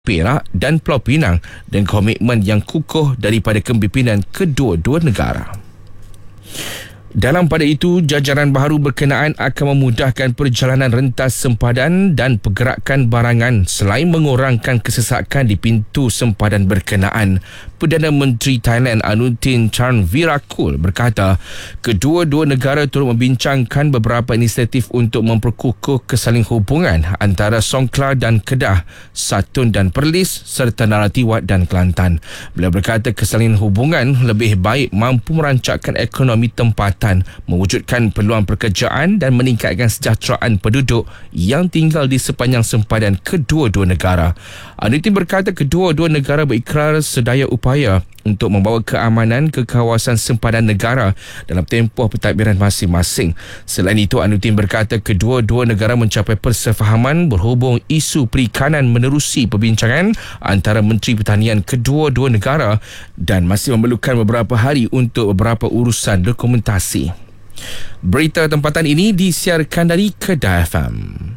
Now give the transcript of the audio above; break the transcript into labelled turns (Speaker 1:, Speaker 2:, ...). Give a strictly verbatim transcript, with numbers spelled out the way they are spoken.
Speaker 1: Perak dan Pulau Pinang dan komitmen yang kukuh daripada kepimpinan kedua-dua negara. Dalam pada itu, jajaran baharu berkenaan akan memudahkan perjalanan rentas sempadan dan pergerakan barangan selain mengurangkan kesesakan di pintu sempadan berkenaan. Perdana Menteri Thailand Anutin Charnvirakul berkata, kedua-dua negara turut membincangkan beberapa inisiatif untuk memperkukuh kesaling hubungan antara Songkhla dan Kedah, Satun dan Perlis serta Narathiwat dan Kelantan. Beliau berkata kesaling hubungan lebih baik mampu merancangkan ekonomi tempatan, mewujudkan peluang pekerjaan dan meningkatkan kesejahteraan penduduk yang tinggal di sepanjang sempadan kedua-dua negara. Anutin berkata kedua-dua negara berikrar sedaya upaya untuk membawa keamanan ke kawasan sempadan negara dalam tempoh pentadbiran masing-masing. Selain itu, Anutin berkata kedua-dua negara mencapai persefahaman berhubung isu perikanan menerusi perbincangan antara Menteri Pertanian kedua-dua negara dan masih memerlukan beberapa hari untuk beberapa urusan dokumentasi. Berita tempatan ini disiarkan dari Kedah F M.